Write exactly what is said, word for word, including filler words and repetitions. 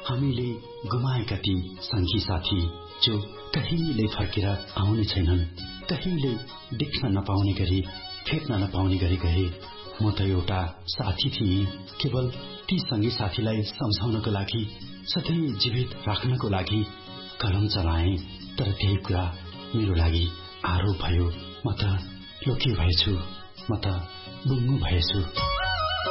हामीले गुमाएका ती संगी साथी जो कहिल्यै फर्केर आउने छैनन्, कहिल्यै देख्न नपाउने गरी, भेट्न नपाउने गरी गए। म त एउटा साथी थिएँ, केवल ती संगी साथीलाई सम्झाउनको लागि, सधैँ जीवित राख्नको लागि कलम चलाएँ। तर त्यही कुरा मेरो लागि आरोप भयो। म त लोकी भएछु, म त बुङ्गो भएछु।